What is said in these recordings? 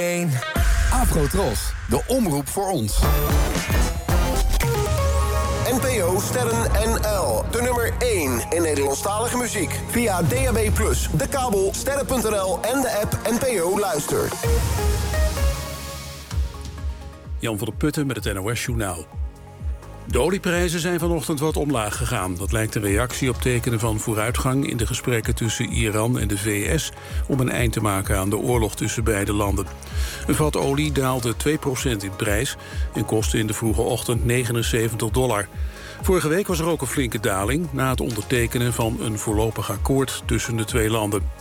1. Afrotros, de omroep voor ons. NPO Sterren NL. De nummer 1 in Nederlandstalige muziek. Via DAB+, de kabel, sterren.nl en de app NPO Luister. Jan van der Putten met het NOS-journaal. De olieprijzen zijn vanochtend wat omlaag gegaan. Dat lijkt een reactie op tekenen van vooruitgang in de gesprekken tussen Iran en de VS... om een eind te maken aan de oorlog tussen beide landen. Een vat olie daalde 2% in prijs en kostte in de vroege ochtend $79. Vorige week was er ook een flinke daling na het ondertekenen van een voorlopig akkoord tussen de twee landen.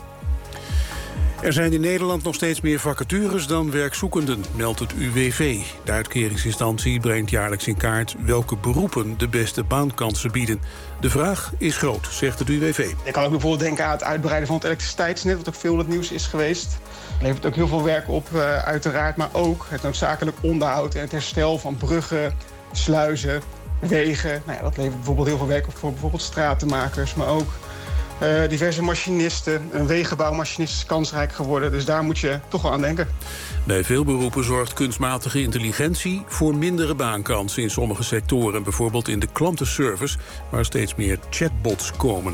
Er zijn in Nederland nog steeds meer vacatures dan werkzoekenden, meldt het UWV. De uitkeringsinstantie brengt jaarlijks in kaart welke beroepen de beste baankansen bieden. De vraag is groot, zegt het UWV. Je kan ook bijvoorbeeld denken aan het uitbreiden van het elektriciteitsnet, wat ook veel in het nieuws is geweest. Het levert ook heel veel werk op, uiteraard, maar ook het noodzakelijk onderhoud en het herstel van bruggen, sluizen, wegen. Nou ja, dat levert bijvoorbeeld heel veel werk op voor bijvoorbeeld stratenmakers, maar ook diverse machinisten. Een wegenbouwmachinist is kansrijk geworden, dus daar moet je toch wel aan denken. Bij veel beroepen zorgt kunstmatige intelligentie voor mindere baankansen in sommige sectoren. Bijvoorbeeld in de klantenservice, waar steeds meer chatbots komen.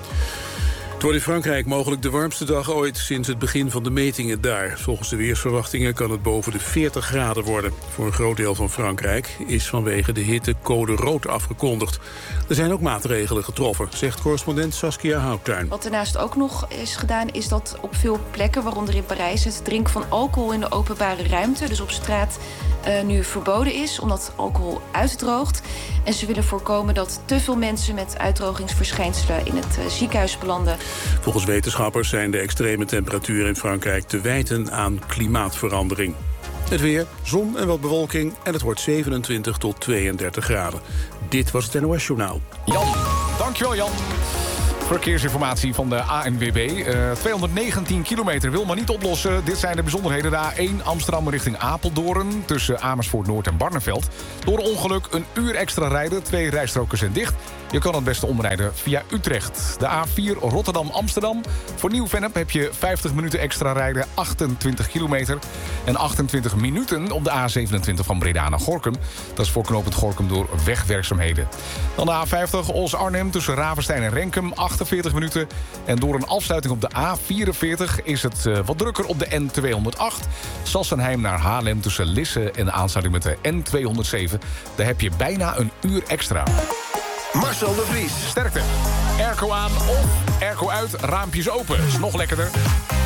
Het wordt in Frankrijk mogelijk de warmste dag ooit sinds het begin van de metingen daar. Volgens de weersverwachtingen kan het boven de 40 graden worden. Voor een groot deel van Frankrijk is vanwege de hitte code rood afgekondigd. Er zijn ook maatregelen getroffen, zegt correspondent Saskia Houttuin. Wat daarnaast ook nog is gedaan is dat op veel plekken, waaronder in Parijs, het drinken van alcohol in de openbare ruimte, dus op straat, nu verboden is, omdat alcohol uitdroogt. En ze willen voorkomen dat te veel mensen met uitdrogingsverschijnselen in het ziekenhuis belanden. Volgens wetenschappers zijn de extreme temperaturen in Frankrijk te wijten aan klimaatverandering. Het weer, zon en wat bewolking en het wordt 27 tot 32 graden. Dit was het NOS Journaal. Jan, dankjewel Jan. Verkeersinformatie van de ANWB. 219 kilometer wil maar niet oplossen. Dit zijn de bijzonderheden. De A1 Amsterdam richting Apeldoorn, tussen Amersfoort Noord en Barneveld. Door een ongeluk een uur extra rijden. 2 rijstroken zijn dicht. Je kan het beste omrijden via Utrecht. De A4 Rotterdam-Amsterdam. Voor Nieuw-Vennep heb je 50 minuten extra rijden, 28 kilometer. En 28 minuten op de A27 van Breda naar Gorinchem. Dat is voor knooppunt Gorinchem door wegwerkzaamheden. Dan de A50 Os-Arnhem tussen Ravenstein en Renkum, 48 minuten. En door een afsluiting op de A44 is het wat drukker op de N208. Sassenheim naar Haarlem tussen Lisse en de aansluiting met de N207. Daar heb je bijna een uur extra. Marcel de Vries. Sterkte. Airco aan of airco uit, raampjes open. Is nog lekkerder.